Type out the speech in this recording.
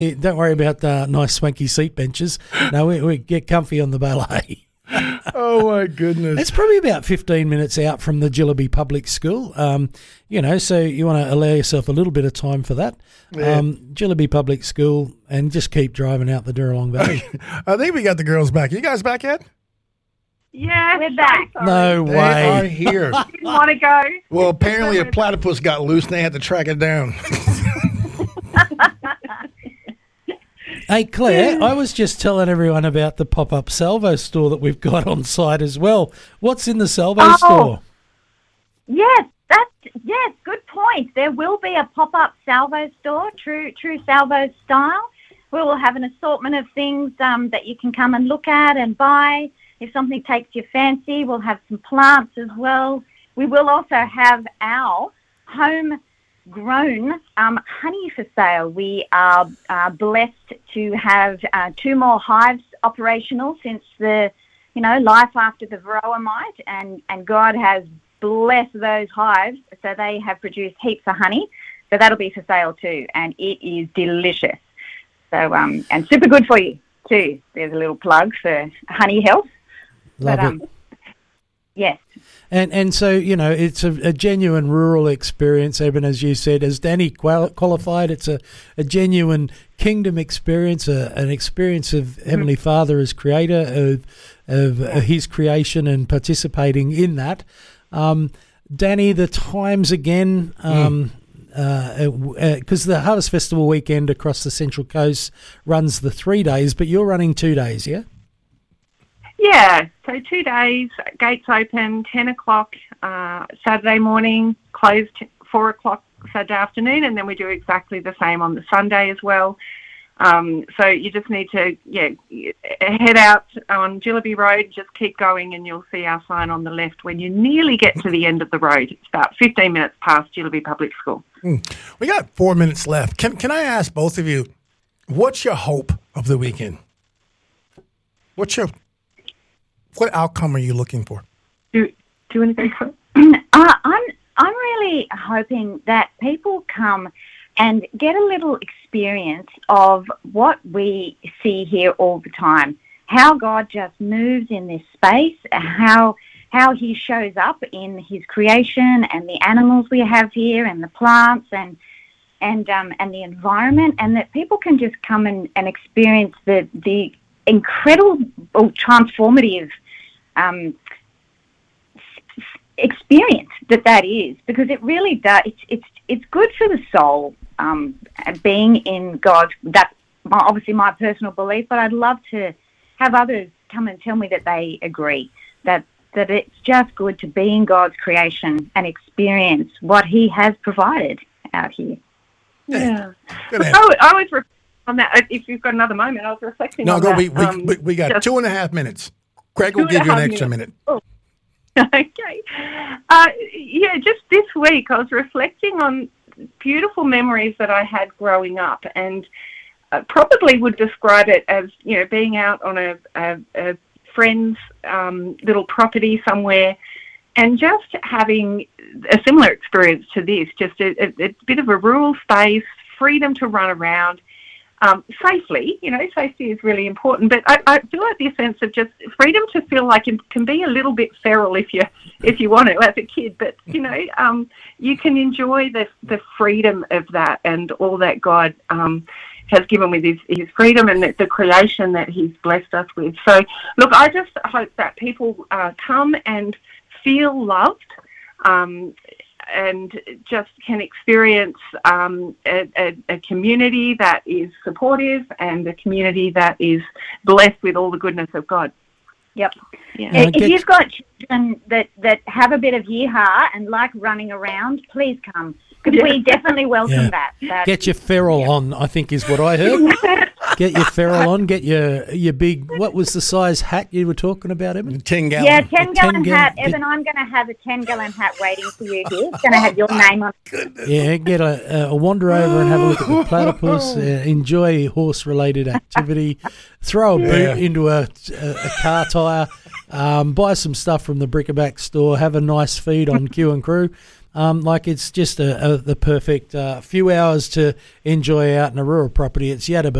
Don't worry about the nice swanky seat benches. No, we get comfy on the ballet. Oh, my goodness. It's probably about 15 minutes out from the Jillaby Public School, so you want to allow yourself a little bit of time for that. Yeah. Jillaby Public School, and just keep driving out the Duralong Valley. I think we got the girls back. You guys back yet? Yeah, we're back. No They are way. here. Didn't want to go. Well, apparently a platypus got loose and they had to track it down. Hey, Claire, I was just telling everyone about the pop-up Salvo store that we've got on site as well. What's in the Salvo store? Yes, good point. There will be a pop-up Salvo store, true Salvo style. We will have an assortment of things that you can come and look at and buy. If something takes your fancy, we'll have some plants as well. We will also have our homegrown honey for sale. We are blessed to have 2 more hives operational since the, life after the Varroa mite, and God has blessed those hives, so they have produced heaps of honey. So that'll be for sale too, and it is delicious. So and super good for you too. There's a little plug for honey health. Love it. Yes. And so, it's a genuine rural experience, even as you said. As Danny qualified, it's a genuine kingdom experience, an experience of Heavenly Father as creator of his creation and participating in that. Danny, the times again, because the Harvest Festival weekend across the Central Coast runs the 3 days, but you're running 2 days, yeah? Yeah, so 2 days, gates open 10 o'clock Saturday morning, closed 4 o'clock Saturday afternoon, and then we do exactly the same on the Sunday as well. So you just need to head out on Jillaby Road, just keep going, and you'll see our sign on the left when you nearly get to the end of the road. It's about 15 minutes past Jillaby Public School. We got 4 minutes left. Can I ask both of you, what's your hope of the weekend? What outcome are you looking for? Do you want to go first? I'm really hoping that people come and get a little experience of what we see here all the time, how God just moves in this space, how he shows up in his creation and the animals we have here and the plants and the environment, and that people can just come and experience the incredible transformative experience that is, because it really does. It's good for the soul, being in God. That's obviously my personal belief, but I'd love to have others come and tell me that they agree, that it's just good to be in God's creation and experience what he has provided out here. Yeah. Good I was on that. If you've got another moment, I was reflecting on that. We got 2.5 minutes. Craig will give you an extra minute. Oh. Okay. Just this week I was reflecting on beautiful memories that I had growing up, and probably would describe it as, being out on a friend's little property somewhere, and just having a similar experience to this, just a bit of a rural space, freedom to run around safely. Safety is really important, but I do like the sense of just freedom to feel like you can be a little bit feral if you want to as a kid, but you can enjoy the freedom of that and all that God has given with his freedom and the creation that he's blessed us with. So look, I just hope that people come and feel loved, and just can experience a community that is supportive and a community that is blessed with all the goodness of God. Yep. Yeah. If you've got children that have a bit of yeehaw and like running around, please come, because we definitely welcome that. Get your feral on, I think is what I heard. Get your feral on. Get your big, what was the size hat you were talking about, Evan? 10 gallon. Yeah, 10-gallon hat. Evan, I'm going to have a 10-gallon hat waiting for you here. It's going to have your name on it. Yeah, get a wander over and have a look at the platypus. Enjoy horse-related activity. Throw a boot into a car tyre. Buy some stuff from the Bric-a-Brac store. Have a nice feed on Q and Crew. Like it's just the perfect few hours to enjoy out in a rural property. It's Yadaba